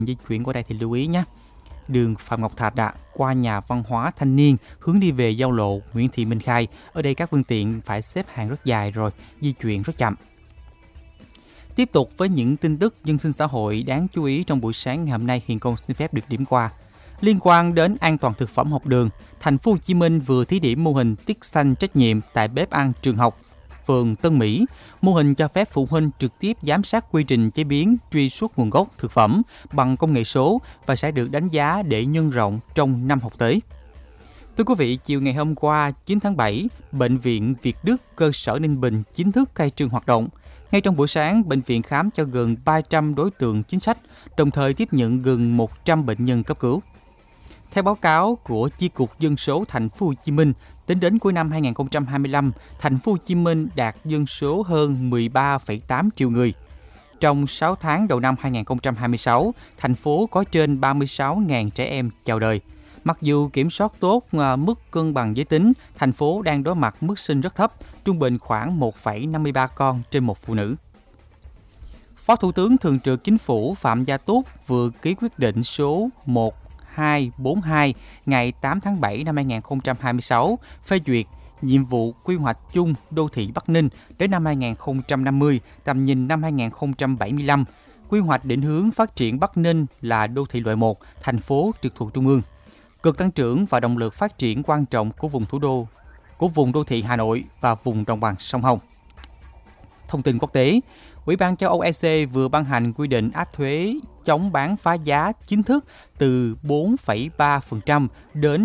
di chuyển qua đây thì lưu ý nhé. Đường Phạm Ngọc Thạch qua nhà văn hóa thanh niên hướng đi về giao lộ Nguyễn Thị Minh Khai. Ở đây các phương tiện phải xếp hàng rất dài rồi, di chuyển rất chậm. Tiếp tục với những tin tức dân sinh xã hội đáng chú ý trong buổi sáng ngày hôm nay, Hiền Công xin phép được điểm qua. Liên quan đến an toàn thực phẩm học đường, Thành phố Hồ Chí Minh vừa thí điểm mô hình tiết xanh trách nhiệm tại bếp ăn trường học phường Tân Mỹ. Mô hình cho phép phụ huynh trực tiếp giám sát quy trình chế biến, truy xuất nguồn gốc thực phẩm bằng công nghệ số và sẽ được đánh giá để nhân rộng trong năm học tới. Thưa quý vị, chiều ngày hôm qua 9 tháng 7, Bệnh viện Việt Đức cơ sở Ninh Bình chính thức khai trương hoạt động. Ngay trong buổi sáng, bệnh viện khám cho gần 300 đối tượng chính sách, đồng thời tiếp nhận gần 100 bệnh nhân cấp cứu. Theo báo cáo của Chi cục Dân số Thành phố Hồ Chí Minh, tính đến cuối năm 2025, Thành phố Hồ Chí Minh đạt dân số hơn 13,8 triệu người. Trong 6 tháng đầu năm 2026, thành phố có trên 36.000 trẻ em chào đời. Mặc dù kiểm soát tốt mức cân bằng giới tính, thành phố đang đối mặt mức sinh rất thấp, trung bình khoảng 1,53 con trên một phụ nữ. Phó Thủ tướng Thường trực Chính phủ Phạm Gia Túc vừa ký quyết định số 1242 ngày 8 tháng 7 năm 2026 phê duyệt nhiệm vụ quy hoạch chung đô thị Bắc Ninh đến năm 2050, tầm nhìn năm 2075. Quy hoạch định hướng phát triển Bắc Ninh là đô thị loại 1, thành phố trực thuộc Trung ương. Cực tăng trưởng và động lực phát triển quan trọng của vùng thủ đô, của vùng đô thị Hà Nội và vùng đồng bằng sông Hồng. Thông tin quốc tế, Ủy ban châu Âu EC vừa ban hành quy định áp thuế chống bán phá giá chính thức từ 4,3% đến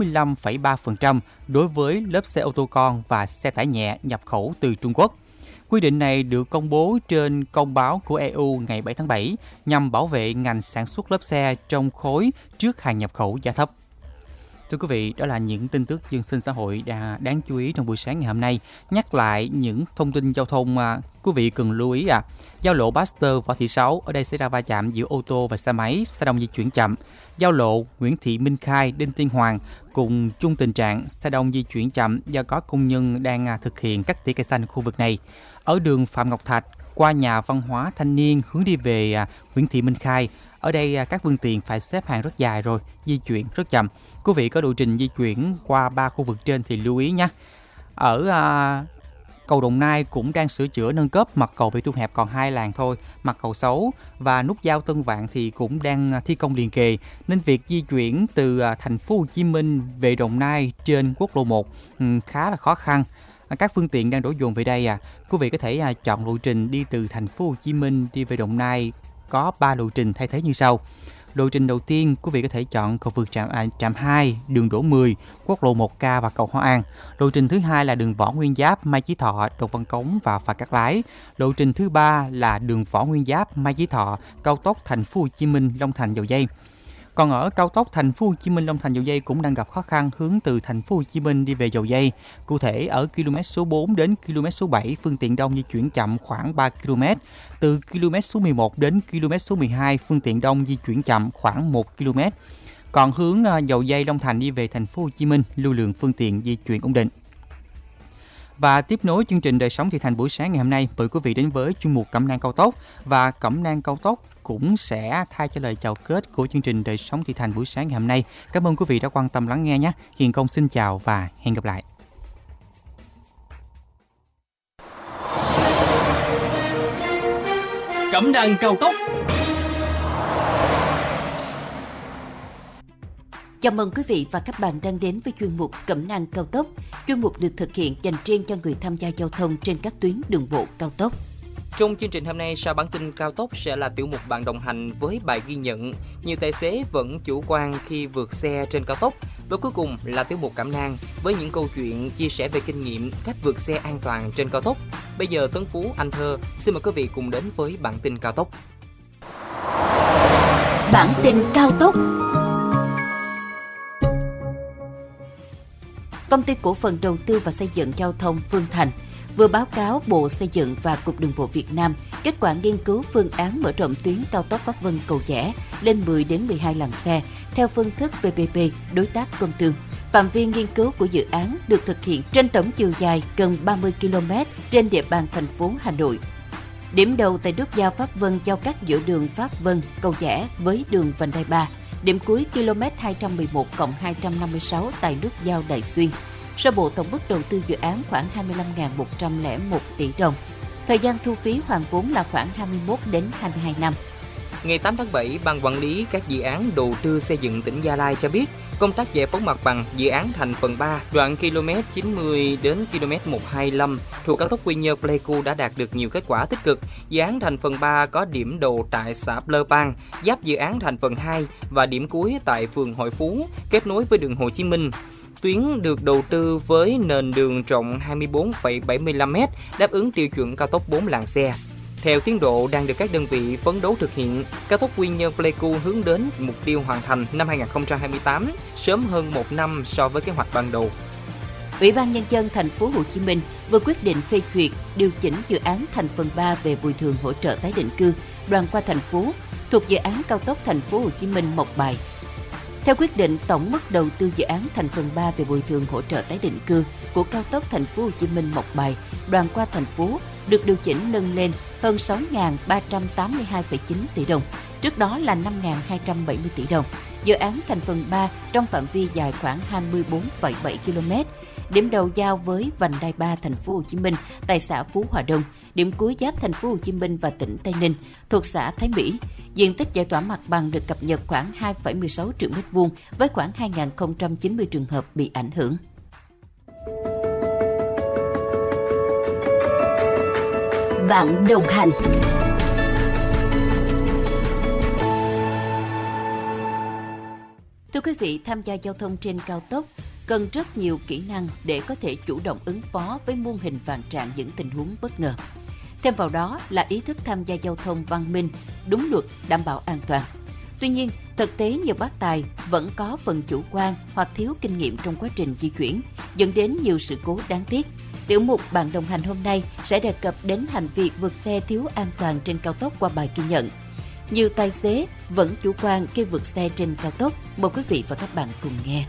45,3% đối với lớp xe ô tô con và xe tải nhẹ nhập khẩu từ Trung Quốc. Quy định này được công bố trên công báo của EU ngày 7 tháng 7 nhằm bảo vệ ngành sản xuất lớp xe trong khối trước hàng nhập khẩu giá thấp. Thưa quý vị, đó là những tin tức dân sinh xã hội đáng chú ý trong buổi sáng ngày hôm nay. Nhắc lại những thông tin giao thông mà quý vị cần lưu ý Giao lộ Baxter Võ Thị Sáu, ở đây xảy ra va chạm giữa ô tô và xe máy, xe đông di chuyển chậm. Giao lộ Nguyễn Thị Minh Khai, Đinh Tiên Hoàng cùng chung tình trạng xe đông di chuyển chậm do có công nhân đang thực hiện cắt tỉa cây xanh khu vực này. Ở đường Phạm Ngọc Thạch qua nhà văn hóa thanh niên hướng đi về Nguyễn Thị Minh Khai, ở đây các phương tiện phải xếp hàng rất dài rồi, di chuyển rất chậm. Quý vị có lộ trình di chuyển qua 3 khu vực trên thì lưu ý nhé. Ở cầu Đồng Nai cũng đang sửa chữa nâng cấp, mặt cầu bị thu hẹp còn 2 làn thôi, mặt cầu xấu, và nút giao Tân Vạn thì cũng đang thi công liền kề, nên việc di chuyển từ thành phố Hồ Chí Minh về Đồng Nai trên quốc lộ 1 khá là khó khăn. Các phương tiện đang đổ dồn về đây. Quý vị có thể chọn lộ trình đi từ thành phố Hồ Chí Minh đi về Đồng Nai, có 3 lộ trình thay thế như sau. Lộ trình đầu tiên, quý vị có thể chọn cầu vượt trạm 2, đường Đỗ 10, quốc lộ 1K và cầu Hóa An. Lộ trình thứ hai là đường Võ Nguyên Giáp, Mai Chí Thọ, Đồng Văn Cống và Phà Cát Lái. Lộ trình thứ ba là đường Võ Nguyên Giáp, Mai Chí Thọ, cao tốc Thành phố Hồ Chí Minh, Long Thành, Dầu Giây. Còn ở cao tốc Thành phố Hồ Chí Minh Long Thành Dầu Giây cũng đang gặp khó khăn hướng từ Thành phố Hồ Chí Minh đi về Dầu Giây. Cụ thể ở km số 4 đến km số 7 phương tiện đông di chuyển chậm khoảng 3 km. Từ km số 11 đến km số 12 phương tiện đông di chuyển chậm khoảng 1 km. Còn hướng Dầu Giây Long Thành đi về Thành phố Hồ Chí Minh lưu lượng phương tiện di chuyển ổn định. Và tiếp nối chương trình Đời sống Thị Thành buổi sáng ngày hôm nay, mời quý vị đến với chuyên mục Cẩm nang cao tốc, và Cẩm nang cao tốc cũng sẽ thay cho lời chào kết của chương trình Đời sống Thị Thành buổi sáng ngày hôm nay. Cảm ơn quý vị đã quan tâm lắng nghe nhé. Hiền Công xin chào và hẹn gặp lại. Cẩm nang cao tốc. Chào mừng quý vị và các bạn đang đến với chuyên mục Cẩm nang cao tốc. Chuyên mục được thực hiện dành riêng cho người tham gia giao thông trên các tuyến đường bộ cao tốc. Trong chương trình hôm nay, sau bản tin cao tốc sẽ là tiểu mục bạn đồng hành với bài ghi nhận nhiều tài xế vẫn chủ quan khi vượt xe trên cao tốc. Và cuối cùng là tiểu mục Cẩm nang với những câu chuyện chia sẻ về kinh nghiệm cách vượt xe an toàn trên cao tốc. Bây giờ Tấn Phú, Anh Thơ xin mời quý vị cùng đến với bản tin cao tốc. Bản tin cao tốc. Công ty cổ phần đầu tư và xây dựng giao thông Phương Thành vừa báo cáo Bộ Xây dựng và Cục Đường bộ Việt Nam kết quả nghiên cứu phương án mở rộng tuyến cao tốc Pháp Vân Cầu Giẽ lên 10 đến 12 làn xe theo phương thức PPP đối tác công tư. Phạm vi nghiên cứu của dự án được thực hiện trên tổng chiều dài gần 30 km trên địa bàn thành phố Hà Nội. Điểm đầu tại nút giao Pháp Vân giao cắt giữa đường Pháp Vân, Cầu Giẽ với đường vành đai 3. Điểm cuối km 211+256 tại nút giao Đại Xuyên. Sơ bộ tổng mức đầu tư dự án khoảng 25.101 tỷ đồng. Thời gian thu phí hoàn vốn là khoảng 21 đến 22 năm. Ngày 8 tháng 7, Ban Quản lý các dự án đầu tư xây dựng tỉnh Gia Lai cho biết, công tác giải phóng mặt bằng dự án thành phần 3, đoạn km 90 đến km 125 thuộc cao tốc Quy Nhơn - Pleiku đã đạt được nhiều kết quả tích cực. Dự án thành phần 3 có điểm đầu tại xã Pleupan, giáp dự án thành phần 2 và điểm cuối tại phường Hội Phú, kết nối với đường Hồ Chí Minh. Tuyến được đầu tư với nền đường rộng 24,75 m, đáp ứng tiêu chuẩn cao tốc 4 làn xe. Theo tiến độ đang được các đơn vị phấn đấu thực hiện, cao tốc Quy Nhơn - Pleiku hướng đến mục tiêu hoàn thành năm 2028, sớm hơn 1 năm so với kế hoạch ban đầu. Ủy ban Nhân dân thành phố Hồ Chí Minh vừa quyết định phê duyệt điều chỉnh dự án thành phần 3 về bồi thường hỗ trợ tái định cư đoạn qua thành phố thuộc dự án cao tốc thành phố Hồ Chí Minh - Mộc Bài. Theo quyết định, tổng mức đầu tư dự án thành phần 3 về bồi thường hỗ trợ tái định cư của cao tốc thành phố Hồ Chí Minh - Mộc Bài đoạn qua thành phố được điều chỉnh nâng lên hơn 6.382,9 tỷ đồng, trước đó là 5.270 tỷ đồng. Dự án thành phần 3 trong phạm vi dài khoảng 24,7 km, điểm đầu giao với vành đai 3 thành phố Hồ Chí Minh tại xã Phú Hòa Đông, điểm cuối giáp thành phố Hồ Chí Minh và tỉnh Tây Ninh thuộc xã Thái Mỹ. Diện tích giải tỏa mặt bằng được cập nhật khoảng 2,16 triệu m2 với khoảng 2.090 trường hợp bị ảnh hưởng. Bạn đồng hành. Thưa quý vị, tham gia giao thông trên cao tốc cần rất nhiều kỹ năng để có thể chủ động ứng phó với muôn hình vạn trạng những tình huống bất ngờ. Thêm vào đó là ý thức tham gia giao thông văn minh, đúng luật, đảm bảo an toàn. Tuy nhiên, thực tế nhiều bác tài vẫn có phần chủ quan hoặc thiếu kinh nghiệm trong quá trình di chuyển, dẫn đến nhiều sự cố đáng tiếc. Tiểu mục Bạn đồng hành hôm nay sẽ đề cập đến hành vi vượt xe thiếu an toàn trên cao tốc qua bài ghi nhận. Nhiều tài xế vẫn chủ quan khi vượt xe trên cao tốc. Mời quý vị và các bạn cùng nghe.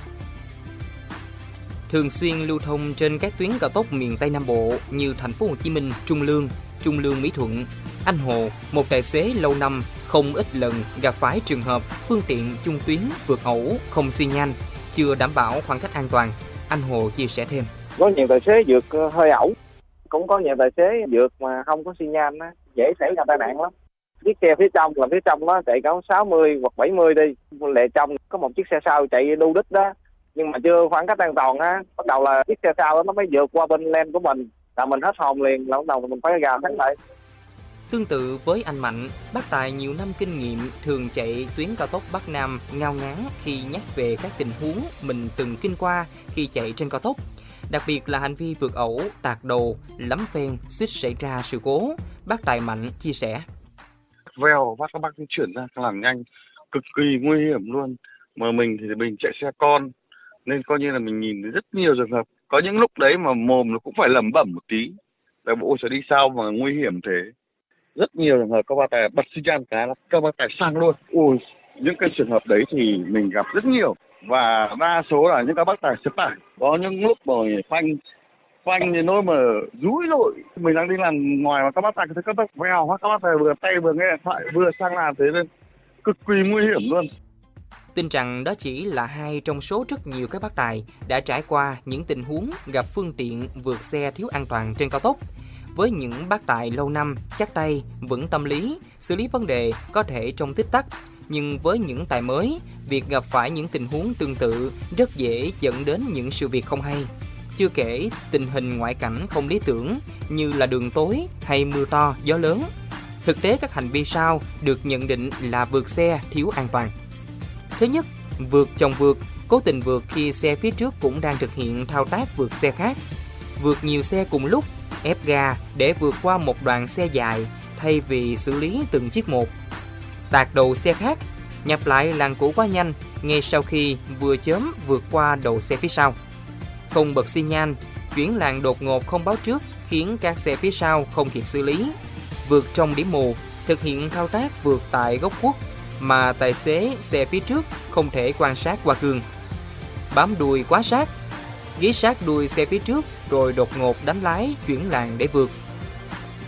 Thường xuyên lưu thông trên các tuyến cao tốc miền Tây Nam Bộ như thành phố Hồ Chí Minh, Trung Lương Mỹ Thuận, Anh Hồ, một tài xế lâu năm không ít lần gặp phải trường hợp phương tiện chung tuyến vượt ẩu, không xi nhan, chưa đảm bảo khoảng cách an toàn. Anh Hồ chia sẻ thêm. Có nhiều tài xế vượt hơi ẩu, cũng có nhiều tài xế vượt mà không có xi nhan, dễ xảy ra tai nạn lắm. Chiếc xe phía trong đó chạy có 60 hoặc 70 đi, lề trong có một chiếc xe sau chạy đu đít đó, nhưng mà chưa khoảng cách an toàn á, bắt đầu là chiếc xe sau đó nó mới vượt qua bên lane của mình, là mình hết hồn liền, là bắt đầu mình phải gào thét lại. Tương tự với anh Mạnh, bác tài nhiều năm kinh nghiệm thường chạy tuyến cao tốc Bắc Nam ngao ngán khi nhắc về các tình huống mình từng kinh qua khi chạy trên cao tốc. Đặc biệt là hành vi vượt ẩu, tạt đầu, lắm phen, suýt xảy ra sự cố. Bác tài Mạnh chia sẻ. Vèo các bác chuyển ra làn nhanh, cực kỳ nguy hiểm luôn. Mà mình thì mình chạy xe con, nên coi như là mình nhìn thấy rất nhiều trường hợp. Có những lúc đấy mà mồm nó cũng phải lẩm bẩm một tí. Tại bộ sẽ đi sao mà nguy hiểm thế. Rất nhiều trường hợp các bác tài bật xi nhan cái là các bác tài sang luôn. Ôi, những cái trường hợp đấy thì mình gặp rất nhiều. Và đa số là những các bác tài xếp tải. Có những lúc mà phanh thì nỗi mà rúi lội. Mình đang đi làm ngoài mà các bác tài thấy các bác vèo, các bác tài vừa tay vừa nghe điện thoại vừa sang làm thế nên cực kỳ nguy hiểm luôn. Tin rằng đó chỉ là hai trong số rất nhiều các bác tài đã trải qua những tình huống gặp phương tiện vượt xe thiếu an toàn trên cao tốc. Với những bác tài lâu năm, chắc tay, vững tâm lý, xử lý vấn đề có thể trong tích tắc. Nhưng với những tài mới, việc gặp phải những tình huống tương tự rất dễ dẫn đến những sự việc không hay. Chưa kể tình hình ngoại cảnh không lý tưởng như là đường tối hay mưa to, gió lớn. Thực tế các hành vi sau được nhận định là vượt xe thiếu an toàn. Thứ nhất, vượt chồng vượt, cố tình vượt khi xe phía trước cũng đang thực hiện thao tác vượt xe khác. Vượt nhiều xe cùng lúc, ép ga để vượt qua một đoàn xe dài thay vì xử lý từng chiếc một. Tạt đầu xe khác, nhập lại làn cũ quá nhanh ngay sau khi vừa chớm vượt qua đầu xe phía sau. Không bật xi nhan, chuyển làn đột ngột không báo trước khiến các xe phía sau không kịp xử lý. Vượt trong điểm mù, thực hiện thao tác vượt tại góc khuất mà tài xế xe phía trước không thể quan sát qua gương. Bám đuôi quá sát, ghé sát đuôi xe phía trước rồi đột ngột đánh lái chuyển làn để vượt.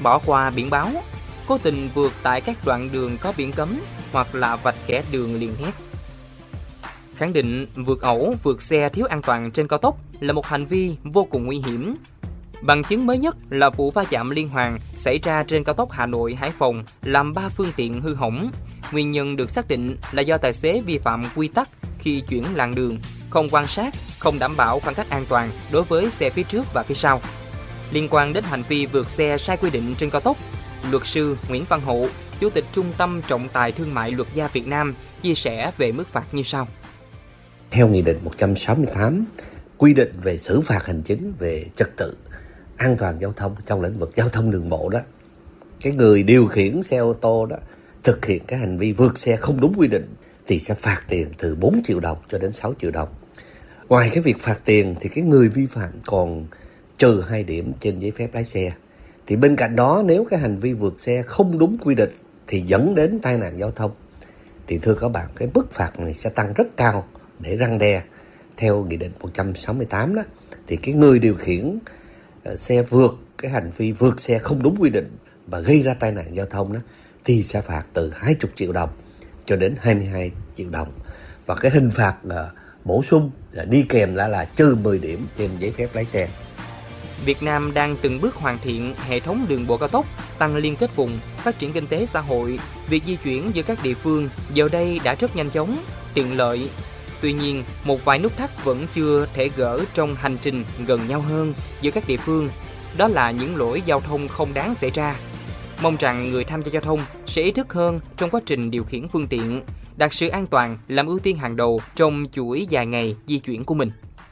bỏ qua biển báo, cố tình vượt tại các đoạn đường có biển cấm hoặc là vạch kẻ đường liền hét. Khẳng định vượt ẩu, vượt xe thiếu an toàn trên cao tốc là một hành vi vô cùng nguy hiểm. Bằng chứng mới nhất là vụ va chạm liên hoàn xảy ra trên cao tốc Hà Nội - Hải Phòng làm 3 phương tiện hư hỏng. Nguyên nhân được xác định là do tài xế vi phạm quy tắc khi chuyển làn đường, không quan sát, không đảm bảo khoảng cách an toàn đối với xe phía trước và phía sau. Liên quan đến hành vi vượt xe sai quy định trên cao tốc, luật sư Nguyễn Văn Hậu, Chủ tịch Trung tâm Trọng tài Thương mại Luật gia Việt Nam chia sẻ về mức phạt như sau. Theo Nghị định 168, quy định về xử phạt hành chính về trật tự an toàn giao thông trong lĩnh vực giao thông đường bộ đó, cái người điều khiển xe ô tô đó thực hiện cái hành vi vượt xe không đúng quy định thì sẽ phạt tiền từ 4 triệu đồng cho đến 6 triệu đồng. Ngoài cái việc phạt tiền thì cái người vi phạm còn trừ 2 điểm trên giấy phép lái xe. Thì bên cạnh đó, nếu cái hành vi vượt xe không đúng quy định thì dẫn đến tai nạn giao thông thì thưa các bạn, cái mức phạt này sẽ tăng rất cao để răn đe. Theo Nghị định 168 đó thì cái người điều khiển xe vượt cái hành vi vượt xe không đúng quy định và gây ra tai nạn giao thông đó thì sẽ phạt từ 20 triệu đồng cho đến 22 triệu đồng. Và cái hình phạt bổ sung đi kèm là trừ 10 điểm trên giấy phép lái xe. Việt Nam đang từng bước hoàn thiện hệ thống đường bộ cao tốc, tăng liên kết vùng, phát triển kinh tế xã hội. Việc di chuyển giữa các địa phương giờ đây đã rất nhanh chóng, tiện lợi. Tuy nhiên, một vài nút thắt vẫn chưa thể gỡ trong hành trình gần nhau hơn giữa các địa phương. Đó là những lỗi giao thông không đáng xảy ra. Mong rằng người tham gia giao thông sẽ ý thức hơn trong quá trình điều khiển phương tiện, đặt sự an toàn làm ưu tiên hàng đầu trong chuỗi dài ngày di chuyển của mình.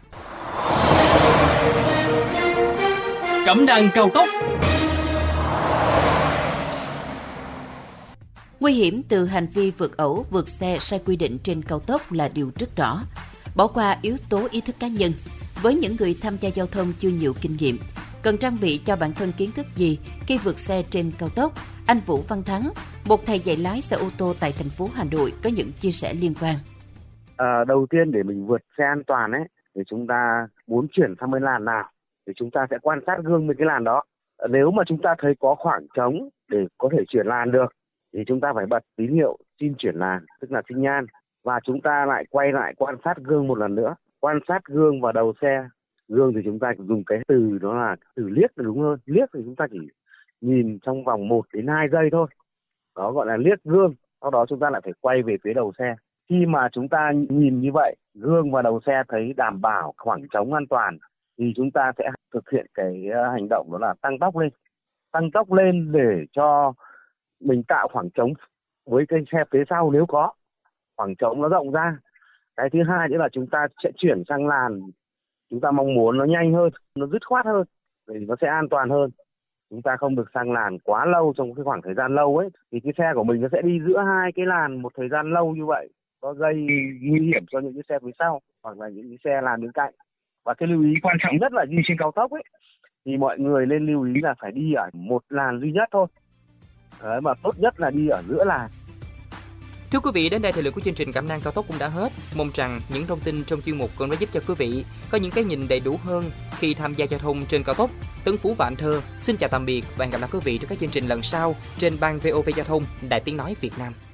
Cẩm nang cao tốc. Nguy hiểm từ hành vi vượt ẩu, vượt xe sai quy định trên cao tốc là điều rất rõ. Bỏ qua yếu tố ý thức cá nhân, với những người tham gia giao thông chưa nhiều kinh nghiệm, cần trang bị cho bản thân kiến thức gì khi vượt xe trên cao tốc? Anh Vũ Văn Thắng, một thầy dạy lái xe ô tô tại thành phố Hà Nội có những chia sẻ liên quan. Đầu tiên để mình vượt xe an toàn ấy, thì chúng ta muốn chuyển sang bên làn nào thì chúng ta sẽ quan sát gương bên cái làn đó. Nếu mà chúng ta thấy có khoảng trống để có thể chuyển làn được thì chúng ta phải bật tín hiệu xin chuyển làn, tức là xi nhan, và chúng ta lại quay lại quan sát gương một lần nữa, quan sát gương và đầu xe. Gương thì chúng ta dùng cái từ đó là từ liếc là đúng hơn. Liếc thì chúng ta chỉ nhìn trong vòng 1 đến 2 giây thôi, đó gọi là liếc gương. Sau đó chúng ta lại phải quay về phía đầu xe. Khi mà chúng ta nhìn như vậy, gương và đầu xe thấy đảm bảo khoảng trống an toàn thì chúng ta sẽ thực hiện cái hành động đó là tăng tốc lên. Tăng tốc lên để cho mình tạo khoảng trống với cái xe phía sau nếu có. Khoảng trống nó rộng ra. Cái thứ hai nữa là chúng ta sẽ chuyển sang làn chúng ta mong muốn nó nhanh hơn, nó dứt khoát hơn thì nó sẽ an toàn hơn. Chúng ta không được sang làn quá lâu trong cái khoảng thời gian lâu ấy thì cái xe của mình nó sẽ đi giữa hai cái làn một thời gian lâu như vậy, có gây nguy hiểm cho những cái xe phía sau hoặc là những cái xe làn bên cạnh. Và cái lưu ý quan trọng nhất là đi trên cao tốc ấy thì mọi người nên lưu ý là phải đi ở một làn duy nhất thôi. Đấy, mà tốt nhất là đi ở giữa làn. Thưa quý vị, đến đây thời lượng của chương trình Cẩm nang cao tốc cũng đã hết. Mong rằng những thông tin trong chuyên mục cũng đã giúp cho quý vị có những cái nhìn đầy đủ hơn khi tham gia giao thông trên cao tốc. Tấn Phú và Anh Thơ xin chào tạm biệt và hẹn gặp lại quý vị trong các chương trình lần sau trên ban VOV Giao thông Đài Tiếng nói Việt Nam.